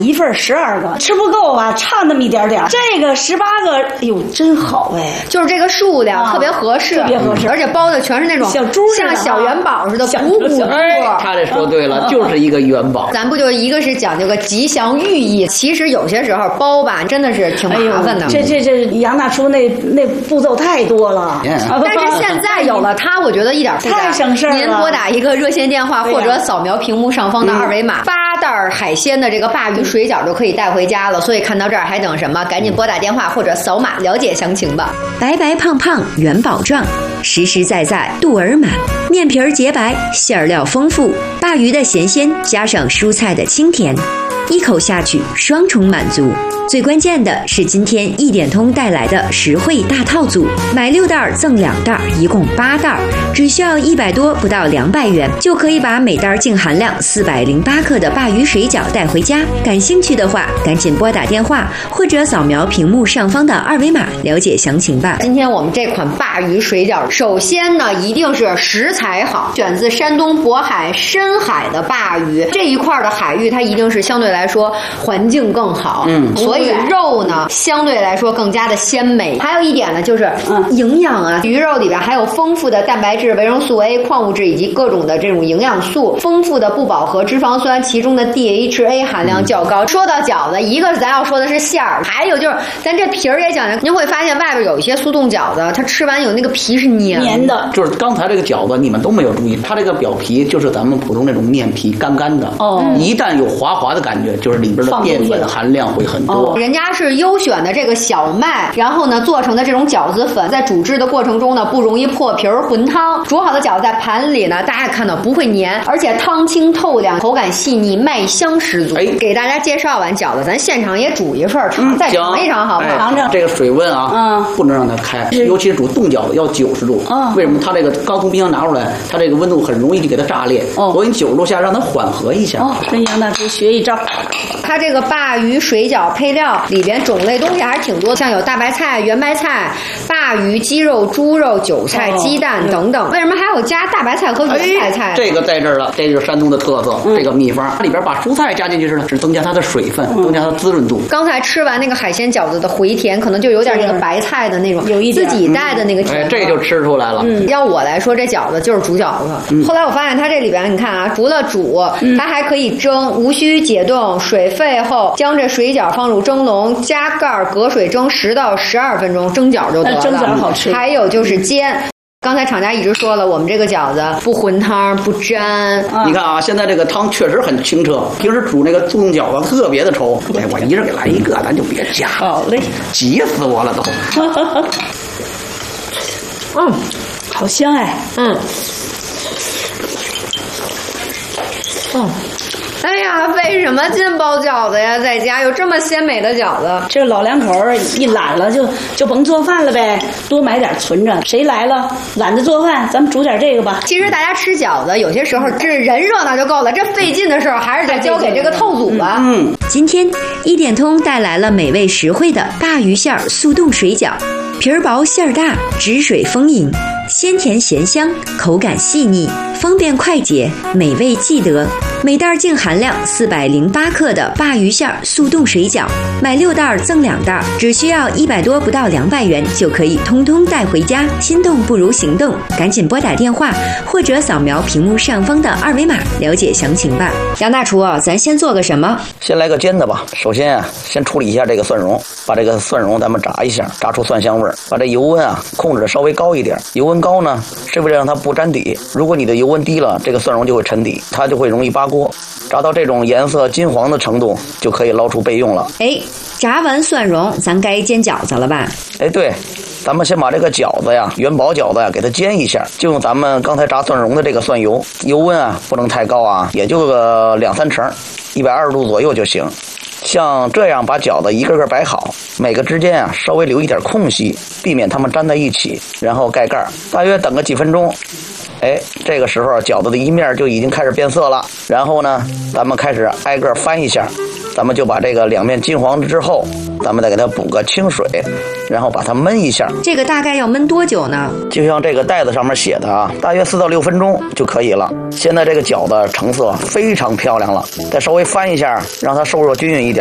一份12个，吃不够吧，差那么一点点。这个18个，哎呦，真好哎！ 就是这个数量特别合适， 特别合适， 而且包的全是那种小猪似的， 像小元宝似的鼓鼓的。 他这说对了，就是一个元宝。 咱不就一个是讲究个吉祥寓意，其实有些时候包吧真的是挺麻烦的。 这杨大厨那步骤太多了。 但是现在有了它，我觉得一点不太省事了。 您拨打一个热线电话，或者扫描屏幕上方的2维码，8袋海鲜的这个鲅鱼水饺就可以带回家了。所以看到这儿还等什么？赶紧拨打电话或者扫码了解详情吧。 白白胖胖元宝状，实实在在肚儿满，面皮儿洁白，馅料丰富，鲅鱼的咸鲜加上蔬菜的清甜，一口下去双重满足。最关键的是今天一点通带来的实惠大套组，买6袋赠2袋，一共8袋，只需要100多不到200元，就可以把每袋净含量408克的鲅鱼水饺带回家。感兴趣的话，赶紧拨打电话或者扫描屏幕上方的2维码了解详情吧。 今天我们这款鲅鱼水饺，首先呢一定是食材好，选自山东渤海深海的鲅鱼，这一块的海域它一定是相对来说环境更好，所以肉呢相对来说更加的鲜美。还有一点呢就是营养啊，鱼肉里边还有丰富的蛋白质、维生素 A、矿物质以及各种的这种营养素，丰富的不饱和脂肪酸，其中的 DHA 含量较高。说到饺子，一个咱要说的是馅儿，还有就是咱这皮儿也讲究。您会发现外边有一些速冻饺子，它吃完有那个皮是黏的。 就是刚才这个饺子你们都没有注意，它这个表皮就是咱们普通那种面皮，干干的。一旦有滑滑的感觉，就是里边的淀粉含量会很多。 人家是优选的这个小麦，然后呢做成的这种饺子粉，在煮制的过程中呢不容易破皮儿混汤。煮好的饺子在盘里呢，大家看到不会粘，而且汤清透亮，口感细腻，麦香十足。给大家介绍完饺子，咱现场也煮一份再尝一尝好不好？ 尝尝。 这个水温啊，不能让它开，尤其是煮冻饺子要90度。为什么？它这个刚从冰箱拿出来，它这个温度很容易就给它炸裂。我给你90度下让它缓和一下。 跟杨大厨学一招。 它这个鲅鱼水饺配料里边种类东西还是挺多，像有大白菜、圆白菜、鲅鱼、鸡肉、猪肉、韭菜、鸡蛋等等。为什么还有加大白菜和圆白菜？ 这个在这儿了，这就是山东的特色，这个秘方。里边把蔬菜加进去是增加它的水分，增加它的滋润度。 刚才吃完那个海鲜饺子的回甜，可能就有点那个白菜的那种，有一自己带的那个甜。 这就吃出来了。 要我来说，这饺子就是煮饺子。后来我发现它这里边，你看啊，除了煮，它还可以蒸，无需解冻，水沸后将这水饺放入蒸笼，加盖隔水蒸10到12分钟，蒸饺就得了。 蒸饺好吃。 还有就是煎。刚才厂家一直说了，我们这个饺子不混汤不粘。 你看啊，现在这个汤确实很清澈，平时煮那个速冻饺子特别的稠。我一人给来一个，咱就别加。 好嘞， 急死我了都。 好香哎。 哎呀，为什么净包饺子呀？在家有这么鲜美的饺子， 这老两口一懒了就甭做饭了呗，多买点存着。谁来了懒得做饭，咱们煮点这个吧。 其实大家吃饺子，有些时候这人热闹就够了，这费劲的时候还是得交给这个透组吧。 今天一点通带来了美味实惠的鲅鱼馅速冻水饺，皮儿薄馅儿大，汁水丰盈，鲜甜咸香，口感细腻，方便快捷，美味记得。每袋净含量408克的鲅鱼馅速冻水饺，买6袋赠2袋，只需要100多不到200元就可以通通带回家。心动不如行动，赶紧拨打电话或者扫描屏幕上方的2维码了解详情吧。杨大厨，咱先做个什么？ 先来个煎的吧。首先啊，先处理一下这个蒜蓉，把这个蒜蓉咱们炸一下，炸出蒜香味儿。把这油温啊控制的稍微高一点，油温高呢是为了让它不粘底。如果你的油温低了，这个蒜蓉就会沉底，它就会容易扒锅。炸到这种颜色金黄的程度，就可以捞出备用了。 炸完蒜蓉，咱该煎饺子了吧？ 对，咱们先把这个饺子呀，元宝饺子呀，给它煎一下，就用咱们刚才炸蒜蓉的这个蒜油，油温啊不能太高啊，也就个2-3成，120度左右就行。像这样把饺子一个个摆好，每个之间啊稍微留一点空隙，避免它们粘在一起，然后盖盖，大约等个几分钟。这个时候饺子的一面就已经开始变色了，然后呢咱们开始挨个翻一下， 咱们就把这个两面金黄之后，咱们再给它补个清水，然后把它焖一下。 这个大概要焖多久呢？ 就像这个袋子上面写的啊，大约4到6分钟就可以了。现在这个饺子成色非常漂亮了，再稍微翻一下，让它受热均匀一点。